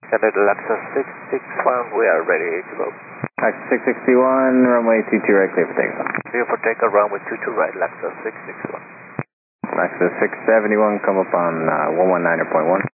United Lexus 661, we are ready to go. Lexus 661, runway 22 right, clear for takeoff. Clear for takeoff, runway 22 right, Lexus 661. Lexus 671, come up on 119.1.